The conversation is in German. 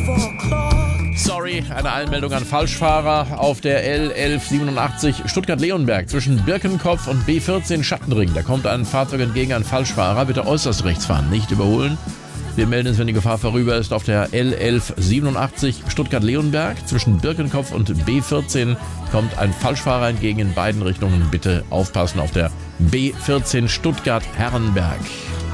Sorry, eine Einmeldung an Falschfahrer auf der L1187 Stuttgart-Leonberg zwischen Birkenkopf und B14 Schattenring. Da kommt ein Fahrzeug entgegen, ein Falschfahrer. Bitte äußerst rechts fahren, nicht überholen. Wir melden es, wenn die Gefahr vorüber ist, auf der L1187 Stuttgart-Leonberg. Zwischen Birkenkopf und B14 kommt ein Falschfahrer entgegen in beiden Richtungen. Bitte aufpassen auf der B14 Stuttgart-Herrenberg.